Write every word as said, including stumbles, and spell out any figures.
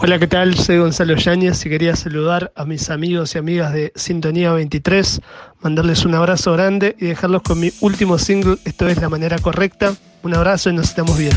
Hola, ¿qué tal? Soy Gonzalo Yáñez y quería saludar a mis amigos y amigas de Sintonía veintitrés, mandarles un abrazo grande y dejarlos con mi último single, Esto es la manera correcta. Un abrazo y nos estamos viendo.